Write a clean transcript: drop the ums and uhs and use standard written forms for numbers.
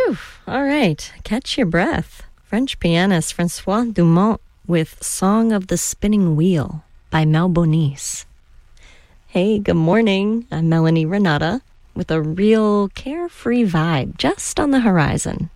Whew. All right. Catch your breath. French pianist Francois Dumont with Song of the Spinning Wheel by Mel Bonis. Hey, good morning. I'm Melanie Renata with a real carefree vibe just on the horizon.